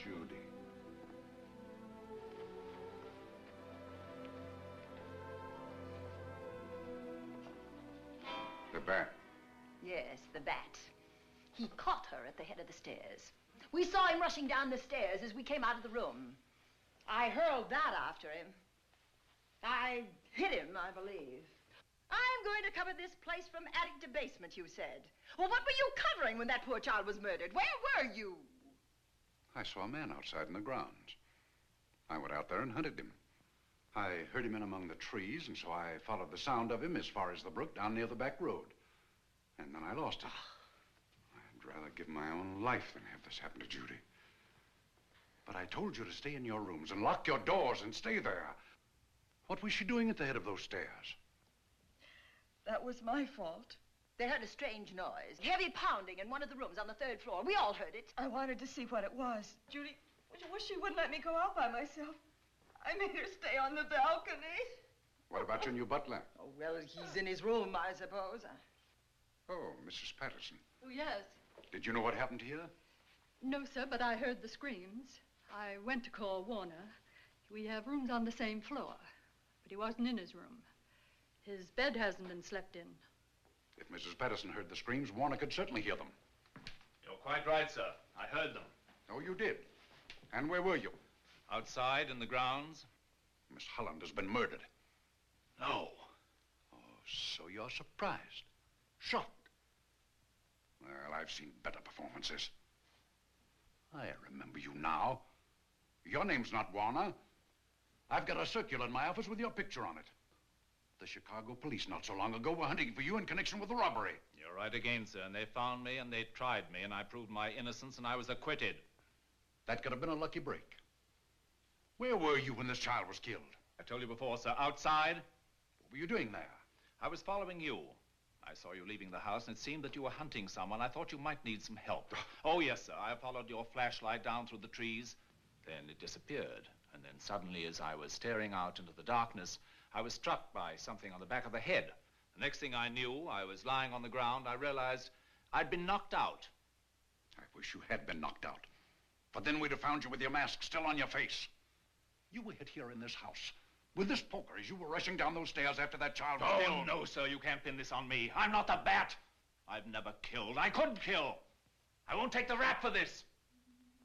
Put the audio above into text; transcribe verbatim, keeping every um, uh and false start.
Judy. The bat. Yes, the bat. He caught her at the head of the stairs. We saw him rushing down the stairs as we came out of the room. I hurled that after him. I hit him, I believe. I'm going to cover this place from attic to basement, you said. Well, what were you covering when that poor child was murdered? Where were you? I saw a man outside in the grounds. I went out there and hunted him. I heard him in among the trees, and so I followed the sound of him as far as the brook down near the back road. And then I lost him. I'd rather give my own life than have this happen to Judy. But I told you to stay in your rooms and lock your doors and stay there. What was she doing at the head of those stairs? That was my fault. They heard a strange noise, heavy pounding in one of the rooms on the third floor. We all heard it. I wanted to see what it was. Judy, I wish she wouldn't let me go out by myself. I made her stay on the balcony. What about your new butler? Oh, well, he's in his room, I suppose. Oh, Missus Patterson. Oh, yes. Did you know what happened here? No, sir, but I heard the screams. I went to call Warner. We have rooms on the same floor, but he wasn't in his room. His bed hasn't been slept in. If Missus Patterson heard the screams, Warner could certainly hear them. You're quite right, sir. I heard them. Oh, you did? And where were you? Outside in the grounds. Miss Holland has been murdered. No. Oh, so you're surprised. Shocked. Well, I've seen better performances. I remember you now. Your name's not Warner. I've got a circular in my office with your picture on it. The Chicago police not so long ago were hunting for you in connection with the robbery. You're right again, sir. And they found me and they tried me and I proved my innocence and I was acquitted. That could have been a lucky break. Where were you when this child was killed? I told you before, sir. Outside. What were you doing there? I was following you. I saw you leaving the house, and it seemed that you were hunting someone. I thought you might need some help. Oh, yes, sir. I followed your flashlight down through the trees. Then it disappeared. And then suddenly, as I was staring out into the darkness, I was struck by something on the back of the head. The next thing I knew, I was lying on the ground. I realized I'd been knocked out. I wish you had been knocked out. But then we'd have found you with your mask still on your face. You were hit here in this house with this poker as you were rushing down those stairs after that child was Oh, killed. no, sir. You can't pin this on me. I'm not the bat. I've never killed. I couldn't kill. I won't take the rap for this.